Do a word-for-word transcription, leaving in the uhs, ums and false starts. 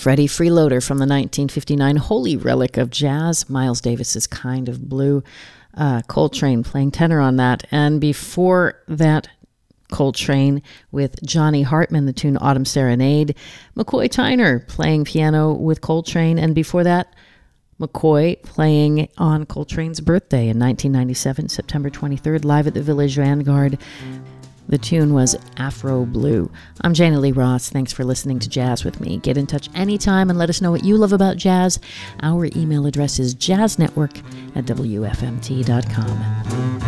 Freddie Freeloader from the nineteen fifty-nine holy relic of jazz, Miles Davis's Kind of Blue. Uh, Coltrane playing tenor on that. And before that, Coltrane with Johnny Hartman, the tune Autumn Serenade. McCoy Tyner playing piano with Coltrane. And before that, McCoy playing on Coltrane's birthday in nineteen ninety-seven, September twenty-third, live at the Village Vanguard. The tune was Afro Blue. I'm Jana Lee Ross. Thanks for listening to Jazz with me. Get in touch anytime and let us know what you love about jazz. Our email address is jazznetwork at w f m t dot com.